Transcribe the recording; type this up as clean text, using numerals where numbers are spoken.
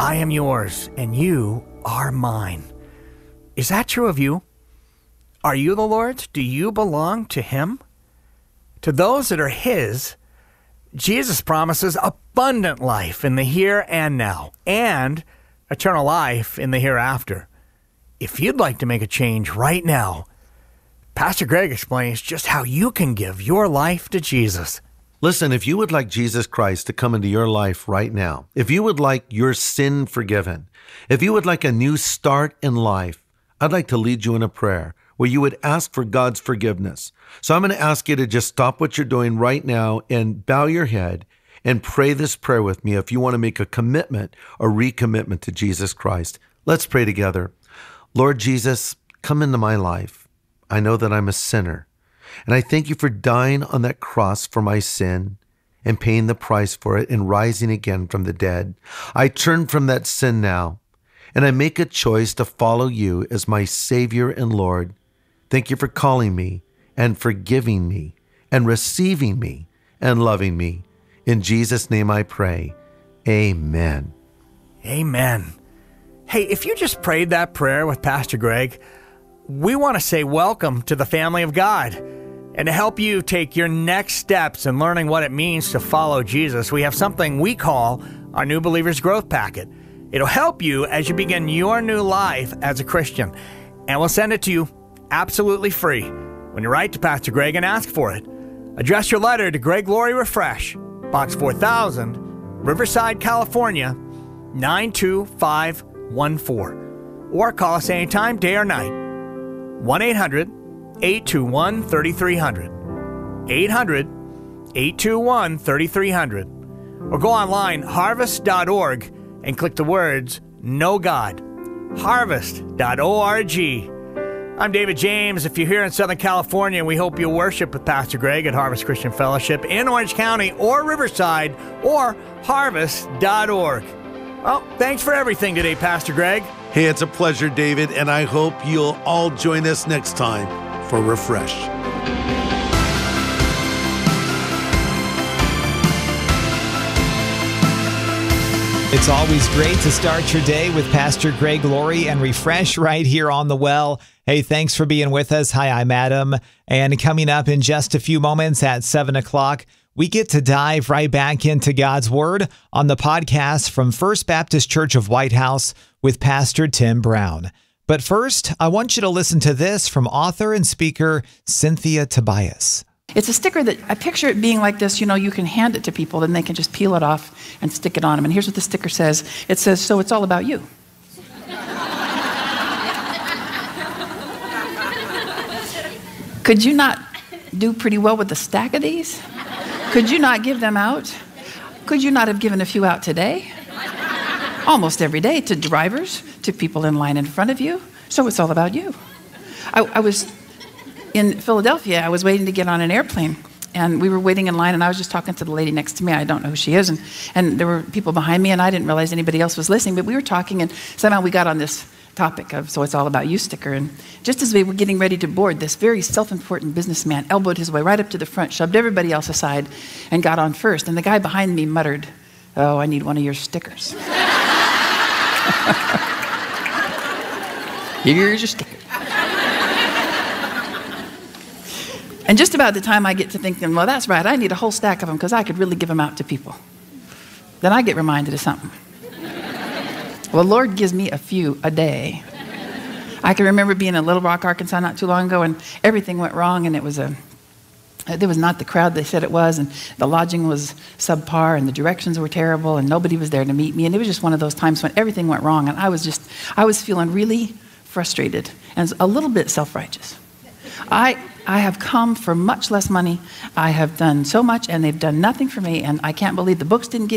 I am yours, and you are mine. Is that true of you? Are you the Lord's? Do you belong to Him? To those that are His, Jesus promises abundant life in the here and now, and eternal life in the hereafter. If you'd like to make a change right now, Pastor Greg explains just how you can give your life to Jesus. Listen, if you would like Jesus Christ to come into your life right now, if you would like your sin forgiven, if you would like a new start in life, I'd like to lead you in a prayer where you would ask for God's forgiveness. So I'm going to ask you to just stop what you're doing right now and bow your head and pray this prayer with me if you want to make a commitment or recommitment to Jesus Christ. Let's pray together. Lord Jesus, come into my life. I know that I'm a sinner, and I thank you for dying on that cross for my sin and paying the price for it and rising again from the dead. I turn from that sin now, and I make a choice to follow you as my Savior and Lord. Thank you for calling me and forgiving me and receiving me and loving me. In Jesus' name I pray. Amen. Amen. Hey, if you just prayed that prayer with Pastor Greg, we want to say welcome to the family of God. And to help you take your next steps in learning what it means to follow Jesus, we have something we call our New Believers Growth Packet. It'll help you as you begin your new life as a Christian. And we'll send it to you absolutely free when you write to Pastor Greg and ask for it. Address your letter to Greg Laurie Refresh, Box 4000, Riverside, California, 92514. Or call us anytime, day or night. 1-800-821-3300. 800-821-3300. Or go online, harvest.org, and click the words, Know God. Harvest.org. I'm David James. If you're here in Southern California, we hope you'll worship with Pastor Greg at Harvest Christian Fellowship in Orange County or Riverside or harvest.org. Well, thanks for everything today, Pastor Greg. Hey, it's a pleasure, David, and I hope you'll all join us next time for Refresh. It's always great to start your day with Pastor Greg Laurie and Refresh right here on The Well. Hey, thanks for being with us. Hi, I'm Adam. And coming up in just a few moments at 7 o'clock, we get to dive right back into God's Word on the podcast from First Baptist Church of White House with Pastor Tim Brown. But first, I want you to listen to this from author and speaker Cynthia Tobias. It's a sticker that I picture it being like this, you can hand it to people, then they can just peel it off and stick it on them. And here's what the sticker says. It says, so it's all about you. Could you not do pretty well with a stack of these? Could you not give them out? Could you not have given a few out today? Almost every day to drivers, to people in line in front of you. So it's all about you. I was in Philadelphia. I was waiting to get on an airplane, and we were waiting in line, and I was just talking to the lady next to me. I don't know who she is, and there were people behind me, and I didn't realize anybody else was listening, but we were talking, and somehow we got on this topic of so it's all about you sticker. And just as we were getting ready to board, this very self-important businessman elbowed his way right up to the front, shoved everybody else aside, and got on first. And the guy behind me muttered, "Oh, I need one of your stickers." Here's your sticker. And just about the time I get to thinking, well, that's right, I need a whole stack of them because I could really give them out to people, then I get reminded of something. Well, the Lord gives me a few a day. I can remember being in Little Rock, Arkansas not too long ago, and everything went wrong, and there was not the crowd they said it was, and the lodging was subpar, and the directions were terrible, and nobody was there to meet me, and it was just one of those times when everything went wrong, and I was feeling really frustrated and a little bit self-righteous. I have come for much less money. I have done so much, and they've done nothing for me, and I can't believe the books didn't get